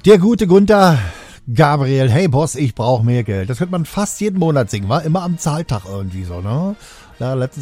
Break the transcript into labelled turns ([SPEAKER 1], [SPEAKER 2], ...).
[SPEAKER 1] Der gute Gunther Gabriel, hey Boss, ich brauche mehr Geld. Das könnte man fast jeden Monat singen, war immer am Zahltag irgendwie so, ne? Ja, letztens